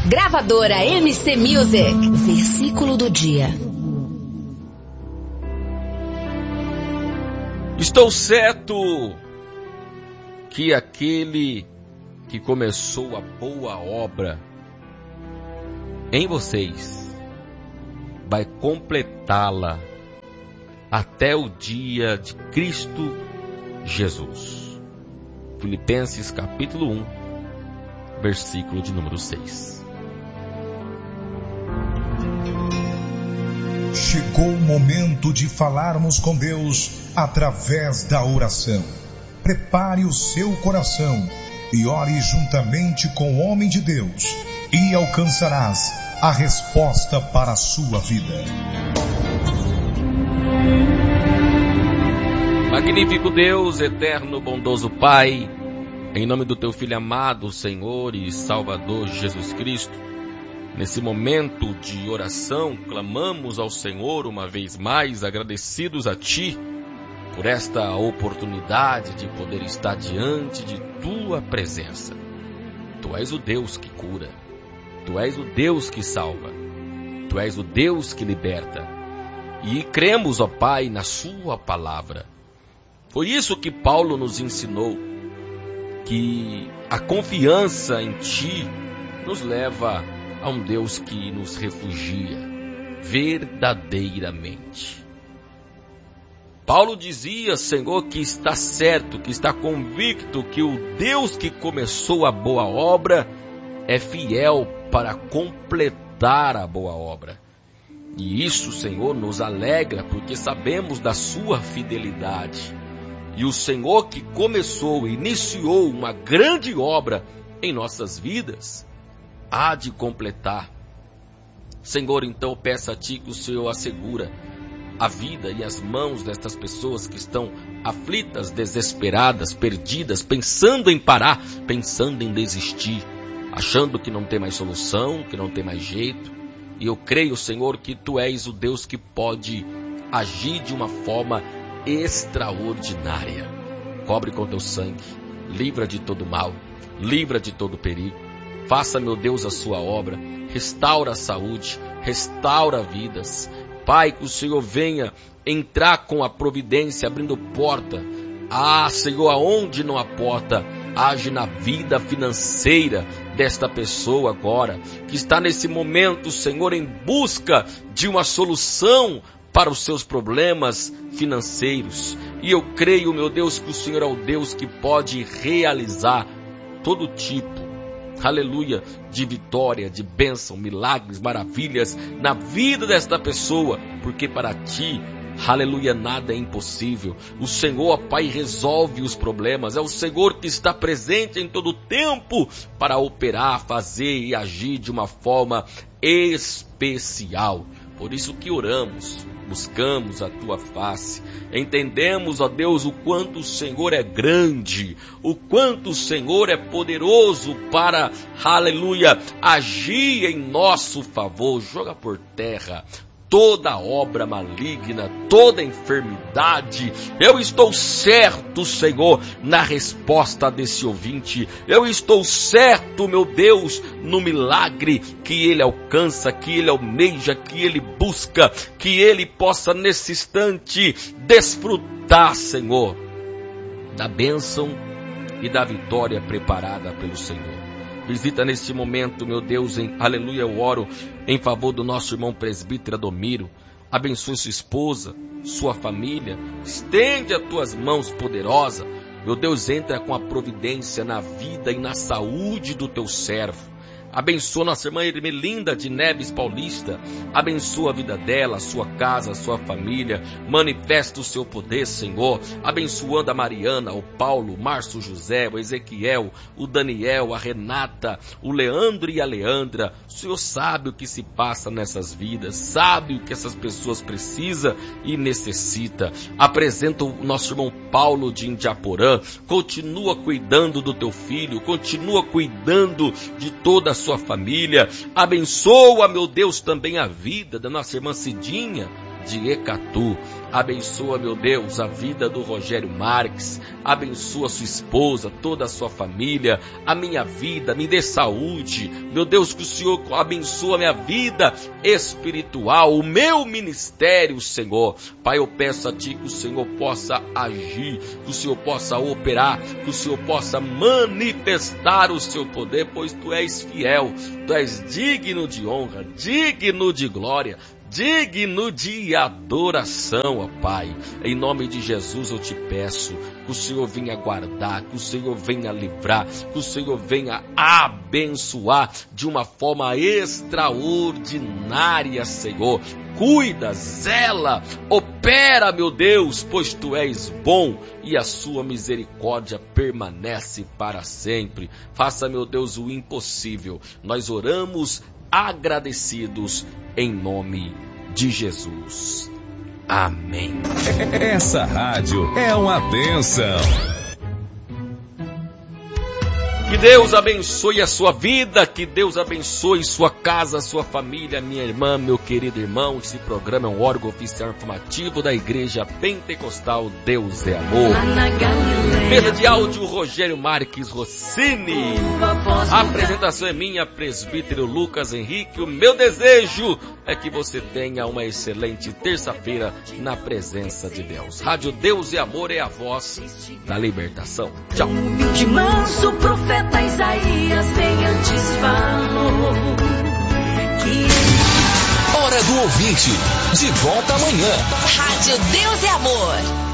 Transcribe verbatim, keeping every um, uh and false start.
Gravadora M C Music. Versículo do dia. Estou certo que aquele que começou a boa obra em vocês vai completá-la até o dia de Cristo Jesus. Filipenses capítulo um, versículo de número seis. Chegou o momento de falarmos com Deus através da oração. Prepare o seu coração e ore juntamente com o homem de Deus e alcançarás a resposta para a sua vida. Magnífico Deus, eterno, bondoso Pai, em nome do Teu Filho amado, Senhor e Salvador Jesus Cristo, nesse momento de oração, clamamos ao Senhor uma vez mais, agradecidos a Ti por esta oportunidade de poder estar diante de Tua presença. Tu és o Deus que cura, Tu és o Deus que salva, Tu és o Deus que liberta. E cremos, ó Pai, na Sua palavra. Foi isso que Paulo nos ensinou, que a confiança em Ti nos leva a um Deus que nos refugia verdadeiramente. Paulo dizia, Senhor, que está certo, que está convicto que o Deus que começou a boa obra é fiel para completar a boa obra. E isso, Senhor, nos alegra porque sabemos da Sua fidelidade. E o Senhor que começou, iniciou uma grande obra em nossas vidas, há de completar. Senhor, então eu peço a Ti que o Senhor assegura a vida e as mãos destas pessoas que estão aflitas, desesperadas, perdidas, pensando em parar, pensando em desistir, achando que não tem mais solução, que não tem mais jeito. E eu creio, Senhor, que Tu és o Deus que pode agir de uma forma extraordinária. Cobre com Teu sangue, livra de todo mal, livra de todo perigo. Faça, meu Deus, a Sua obra, restaura a saúde, restaura vidas. Pai, que o Senhor venha entrar com a providência, abrindo porta. Ah, Senhor, aonde não há porta, age na vida financeira desta pessoa agora, que está nesse momento, Senhor, em busca de uma solução para os seus problemas financeiros. E eu creio, meu Deus, que o Senhor é o Deus que pode realizar todo tipo, aleluia, de vitória, de bênção, milagres, maravilhas na vida desta pessoa, porque para Ti, aleluia, nada é impossível. O Senhor, Pai, resolve os problemas. É o Senhor que está presente em todo o tempo para operar, fazer e agir de uma forma especial. Por isso que oramos, buscamos a Tua face, entendemos, ó Deus, o quanto o Senhor é grande, o quanto o Senhor é poderoso para, aleluia, agir em nosso favor. Joga por terra toda obra maligna, toda enfermidade. Eu estou certo, Senhor, na resposta desse ouvinte. Eu estou certo, meu Deus, no milagre que ele alcança, que ele almeja, que ele busca, que ele possa nesse instante desfrutar, Senhor, da bênção e da vitória preparada pelo Senhor. Visita neste momento, meu Deus, em aleluia, eu oro em favor do nosso irmão presbítero Adomiro. Abençoe sua esposa, sua família, estende as Tuas mãos poderosas. Meu Deus, entra com a providência na vida e na saúde do Teu servo. Abençoa nossa irmã Ermelinda de Neves Paulista. Abençoa a vida dela, a sua casa, a sua família. Manifesta o Seu poder, Senhor. Abençoando a Mariana, o Paulo, o Márcio José, o Ezequiel, o Daniel, a Renata, o Leandro e a Leandra. O Senhor sabe o que se passa nessas vidas. Sabe o que essas pessoas precisam e necessitam. Apresenta o nosso irmão Paulo de Indiaporã. Continua cuidando do Teu filho. Continua cuidando de toda a sua família. Abençoa, meu Deus, também a vida da nossa irmã Cidinha, de Ecatu. Abençoa, meu Deus, a vida do Rogério Marques. Abençoa sua esposa, toda a sua família, a minha vida, me dê saúde. Meu Deus, que o Senhor abençoe a minha vida espiritual, o meu ministério, Senhor. Pai, eu peço a Ti que o Senhor possa agir, que o Senhor possa operar, que o Senhor possa manifestar o seu poder, pois Tu és fiel, Tu és digno de honra, digno de glória, digno de adoração, ó Pai. Em nome de Jesus eu te peço que o Senhor venha guardar, que o Senhor venha livrar, que o Senhor venha abençoar de uma forma extraordinária, Senhor. Cuida, zela, opera, meu Deus, pois Tu és bom e a sua misericórdia permanece para sempre. Faça, meu Deus, o impossível. Nós oramos agradecidos em nome de Jesus. Amém. Essa rádio é uma bênção. Que Deus abençoe a sua vida, que Deus abençoe sua casa, sua família, minha irmã, meu querido irmão. Esse programa é um órgão oficial informativo da Igreja Pentecostal Deus é Amor. Mesa de áudio, Rogério Marques Rossini. A apresentação é minha, presbítero Lucas Henrique. O meu desejo é que você tenha uma excelente terça-feira na presença de Deus. Rádio Deus é Amor é a voz da libertação. Tchau. De manso profeta Isaías bem antes falou que... Hora do ouvinte, de volta amanhã. Rádio Deus é Amor.